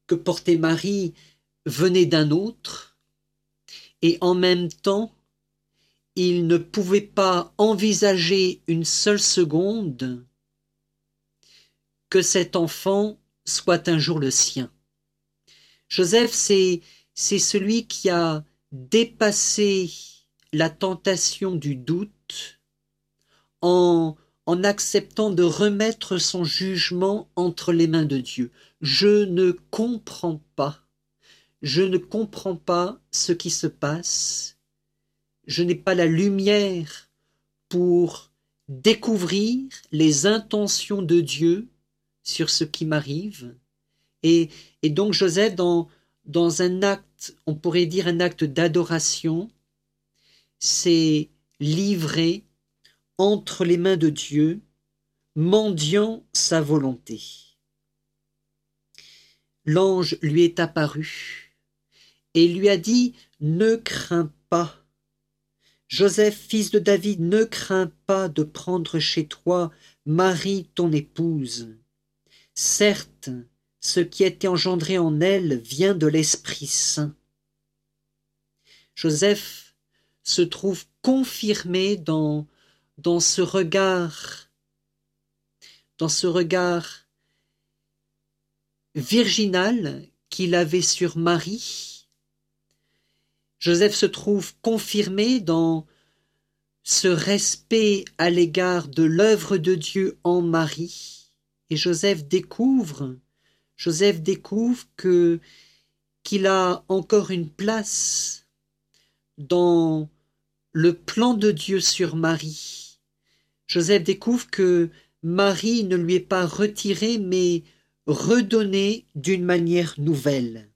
que portait Marie venait d'un autre, et en même temps, il ne pouvait pas envisager une seule seconde que cet enfant soit un jour le sien. Joseph, c'est celui qui a dépassé la tentation du doute en, en acceptant de remettre son jugement entre les mains de Dieu. Je ne comprends pas. Je ne comprends pas ce qui se passe. Je n'ai pas la lumière pour découvrir les intentions de Dieu sur ce qui m'arrive. Et, et donc Joseph, dans un acte, on pourrait dire un acte d'adoration, s'est livré entre les mains de Dieu, mendiant sa volonté. L'ange lui est apparu et lui a dit « Ne crains pas, Joseph, fils de David, ne crains pas de prendre chez toi Marie, ton épouse. Certes, ce qui a été engendré en elle vient de l'Esprit Saint. » Joseph se trouve confirmé dans ce regard virginal qu'il avait sur Marie. Joseph se trouve confirmé dans ce respect à l'égard de l'œuvre de Dieu en Marie. Et Joseph découvre qu'il a encore une place dans le plan de Dieu sur Marie. Joseph découvre que Marie ne lui est pas retirée, mais redonnée d'une manière nouvelle.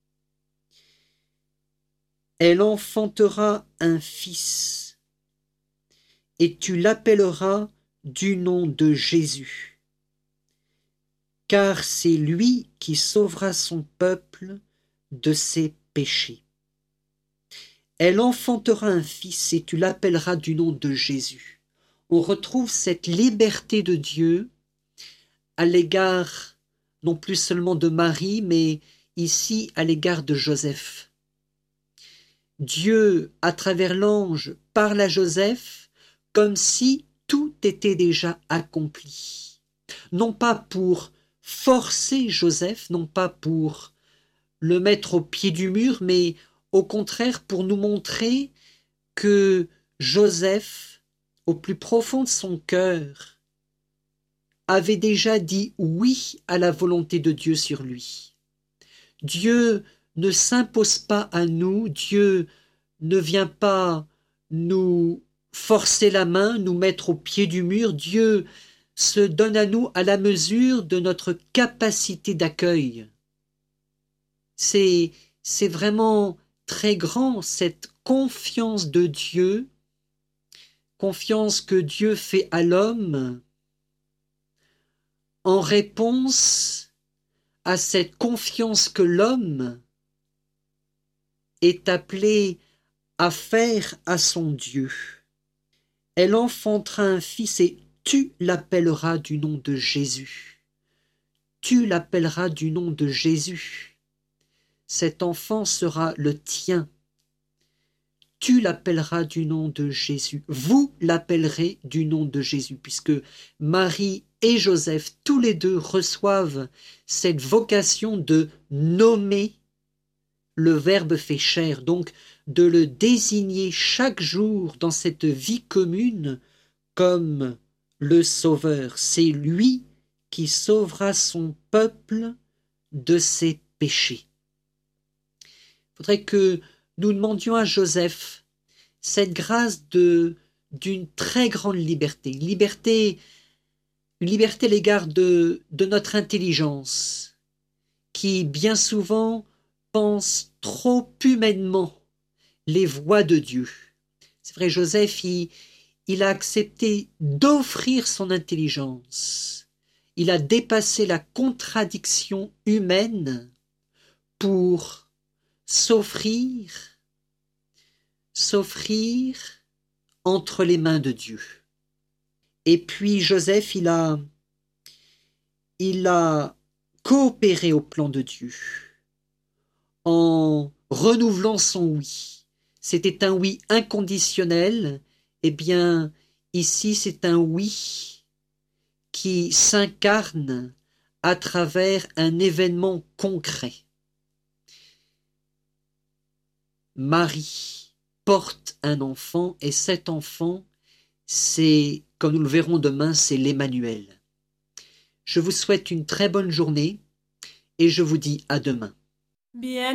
Elle enfantera un fils, et tu l'appelleras du nom de Jésus, car c'est lui qui sauvera son peuple de ses péchés. Elle enfantera un fils, et tu l'appelleras du nom de Jésus. On retrouve cette liberté de Dieu à l'égard non plus seulement de Marie, mais ici à l'égard de Joseph. Dieu, à travers l'ange, parle à Joseph comme si tout était déjà accompli. Non pas pour forcer Joseph, non pas pour le mettre au pied du mur, mais au contraire pour nous montrer que Joseph, au plus profond de son cœur, avait déjà dit oui à la volonté de Dieu sur lui. Dieu ne s'impose pas à nous, Dieu ne vient pas nous forcer la main, nous mettre au pied du mur. Dieu se donne à nous à la mesure de notre capacité d'accueil. C'est vraiment très grand, cette confiance de Dieu, confiance que Dieu fait à l'homme en réponse à cette confiance que l'homme est appelé à faire à son Dieu. Elle enfantera un fils et tu l'appelleras du nom de Jésus. Tu l'appelleras du nom de Jésus. Cet enfant sera le tien. Tu l'appelleras du nom de Jésus. Vous l'appellerez du nom de Jésus, puisque Marie et Joseph, tous les deux, reçoivent cette vocation de nommer le Verbe fait chair, donc de le désigner chaque jour dans cette vie commune comme le Sauveur. C'est lui qui sauvera son peuple de ses péchés. Il faudrait que nous demandions à Joseph cette grâce d'une très grande liberté, une liberté à l'égard de notre intelligence, qui bien souvent pense trop humainement les voies de Dieu. C'est vrai, Joseph, il a accepté d'offrir son intelligence. Il a dépassé la contradiction humaine pour s'offrir entre les mains de Dieu. Et puis Joseph, il a coopérer au plan de Dieu en renouvelant son oui. C'était un oui inconditionnel, eh bien, ici, c'est un oui qui s'incarne à travers un événement concret. Marie porte un enfant et cet enfant, c'est, comme nous le verrons demain, c'est l'Emmanuel. Je vous souhaite une très bonne journée et je vous dis à demain. Bien